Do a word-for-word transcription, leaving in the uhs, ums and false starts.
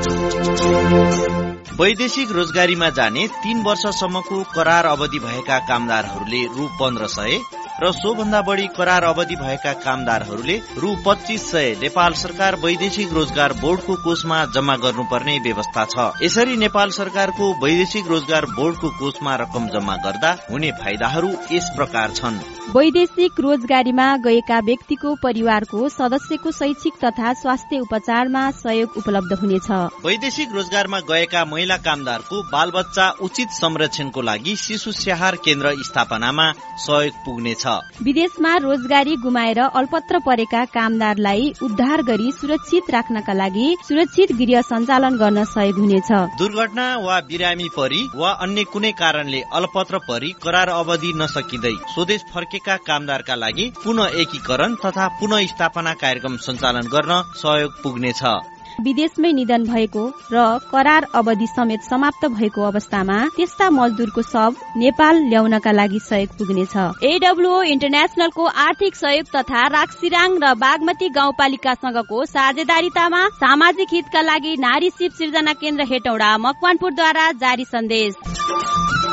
वैदेशिक रोजगारीमा जाने तीन वर्षसम्मको करार अवधि भएका कामदारहरूले रु पन्ध्र सय र सोभन्दा बढ़ी करार अवधि भएका कामदारहरूले रु पच्चीस सय नेपाल सरकार वैदेशिक रोजगार बोर्डको कोषमा जम्मा गर्नुपर्ने व्यवस्था छ। यसरी नेपाल सरकारको वैदेशिक रोजगार बोर्डको कोषमा रकम जम्मा गर्दा हुने फाइदाहरू यस प्रकार छन्। वैदेशिक रोजगारीमा गएका व्यक्तिको परिवारको सदस्यको शैक्षिक तथा स्वास्थ्य उपचारमा सहयोग उपलब्ध हुनेछ। वैदेशिक रोजगारमा गएका महिला कामदारको बालबच्चा उचित संरक्षणको लागि शिशु स्याहार केन्द्र स्थापनामा सहयोग पुग्नेछ। विदेशमा रोजगारी गुमाएर अल्पत्र परेका कामदारलाई उद्धार गरी सुरक्षित राख्नका लागि सुरक्षित गृह सञ्चालन गर्न सहयोग हुनेछ। दुर्घटना वा बिरामी परी वा अन्य कुनै कारणले अल्पत्र परी करार अवधि नसकिँदै स्वदेश फर्केका कामदारका लागि पुनः एकीकरण तथा पुनः स्थापना कार्यक्रम सञ्चालन गर्न सहयोग पुग्नेछ। विदेशमै निधन भएको र करार अवधि समेत समाप्त भएको अवस्थामा त्यस्ता मजदुरको शव नेपाल ल्याउनका लागि सहयोग पुग्नेछ। एडब्ल्यूओ इन्टरनेशनलको आर्थिक सहयोग तथा राक्सिराङ र बागमती गाउँपालिकासँगको साझेदारीतामा सामाजिक हितका लागि नारी शिव सिर्जना केन्द्र हेटौडा मकवानपुरद्वारा जारी सन्देश।